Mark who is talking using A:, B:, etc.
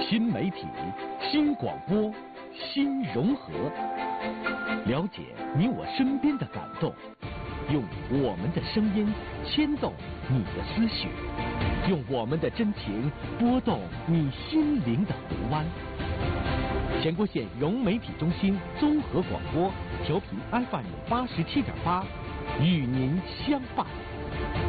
A: 新媒体、新广播、新融合，了解你我身边的感动，用我们的声音牵动你的思绪，用我们的真情拨动你心灵的湖湾。乾郭县融媒体中心综合广播，调频 FM 87.8，与您相伴。